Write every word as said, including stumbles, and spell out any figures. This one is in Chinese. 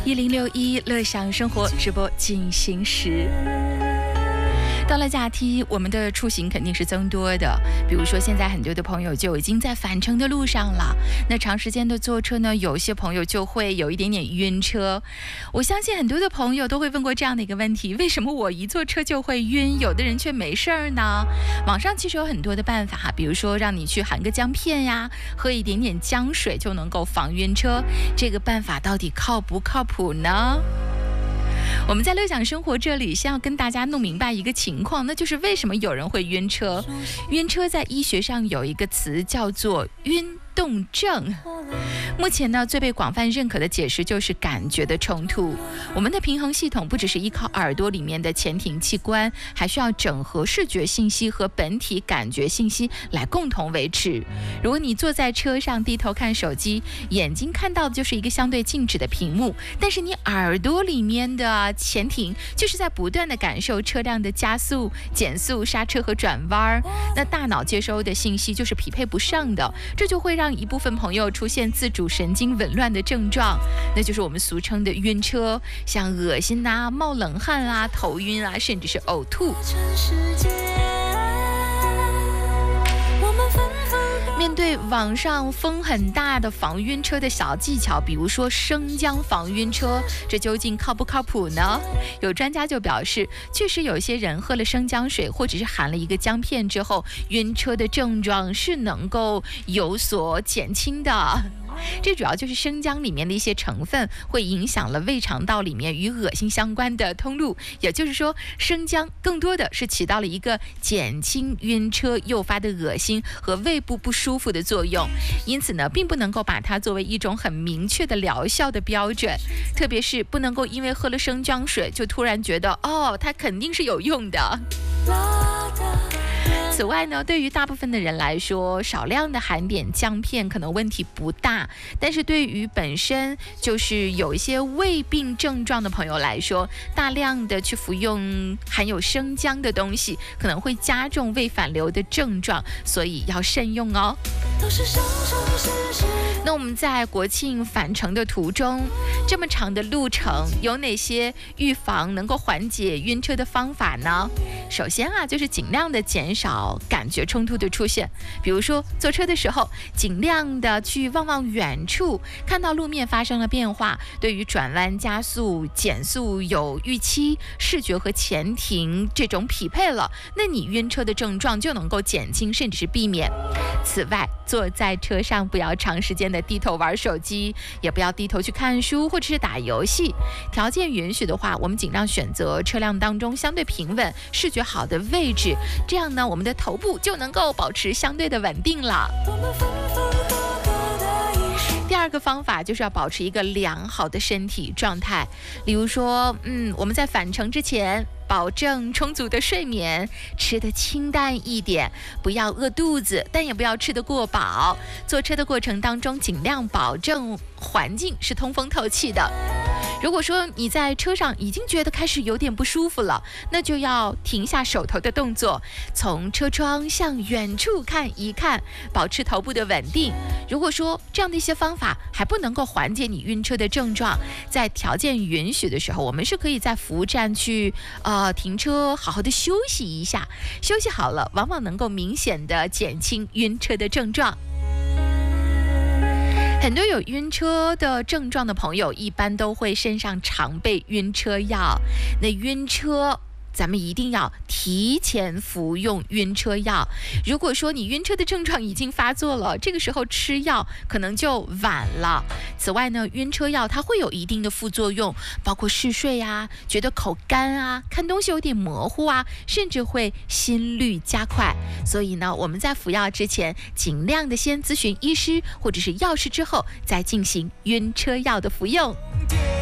一零六一乐享生活直播进行时。到了假期，我们的出行肯定是增多的。比如说，现在很多的朋友就已经在返程的路上了。那长时间的坐车呢，有些朋友就会有一点点晕车。我相信很多的朋友都会问过这样的一个问题：为什么我一坐车就会晕，有的人却没事儿呢？网上其实有很多的办法，比如说让你去含个姜片呀，喝一点点姜水就能够防晕车。这个办法到底靠不靠谱呢？我们在乐享生活这里先要跟大家弄明白一个情况，那就是为什么有人会晕车。晕车在医学上有一个词叫做晕动症。目前呢，最被广泛认可的解释就是感觉的冲突。我们的平衡系统不只是依靠耳朵里面的前庭器官，还需要整合视觉信息和本体感觉信息来共同维持。如果你坐在车上低头看手机，眼睛看到的就是一个相对静止的屏幕，但是你耳朵里面的前庭就是在不断的感受车辆的加速、减速、刹车和转弯，那大脑接收的信息就是匹配不上的，这就会让让一部分朋友出现自主神经紊乱的症状，那就是我们俗称的晕车，像恶心啊、冒冷汗啊、头晕啊，甚至是呕吐。面对网上风很大的防晕车的小技巧，比如说生姜防晕车，这究竟靠不靠谱呢？有专家就表示，确实有些人喝了生姜水或者是含了一个姜片之后，晕车的症状是能够有所减轻的。这主要就是生姜里面的一些成分会影响了胃肠道里面与恶心相关的通路，也就是说，生姜更多的是起到了一个减轻晕车诱发的恶心和胃部不舒服的作用，因此呢，并不能够把它作为一种很明确的疗效的标准，特别是不能够因为喝了生姜水就突然觉得哦，它肯定是有用的。此外呢，对于大部分的人来说，少量的含点姜片可能问题不大，但是对于本身就是有一些胃病症状的朋友来说，大量的去服用含有生姜的东西，可能会加重胃反流的症状，所以要慎用哦。那我们在国庆返程的途中，这么长的路程，有哪些预防能够缓解晕车的方法呢？首先啊，就是尽量的减少感觉冲突的出现，比如说坐车的时候，尽量的去望望远处，看到路面发生了变化，对于转弯、加速、减速有预期，视觉和前庭这种匹配了，那你晕车的症状就能够减轻，甚至是避免。此外，坐在车上不要长时间的低头玩手机，也不要低头去看书或者是打游戏。条件允许的话，我们尽量选择车辆当中相对平稳、视觉好的位置，这样呢，我们的头部就能够保持相对的稳定了。第二个方法就是要保持一个良好的身体状态，例如说，嗯，我们在返程之前，保证充足的睡眠，吃得清淡一点，不要饿肚子，但也不要吃得过饱。坐车的过程当中，尽量保证环境是通风透气的。如果说你在车上已经觉得开始有点不舒服了，那就要停下手头的动作，从车窗向远处看一看，保持头部的稳定。如果说这样的一些方法还不能够缓解你晕车的症状，在条件允许的时候，我们是可以在服务站去呃停车，好好的休息一下，休息好了，往往能够明显的减轻晕车的症状。很多有晕车的症状的朋友，一般都会身上常备晕车药。那晕车，咱们一定要提前服用晕车药。如果说你晕车的症状已经发作了，这个时候吃药可能就晚了。此外呢，晕车药它会有一定的副作用，包括嗜睡啊，觉得口干啊，看东西有点模糊啊，甚至会心率加快。所以呢，我们在服药之前，尽量的先咨询医师或者是药师之后，再进行晕车药的服用。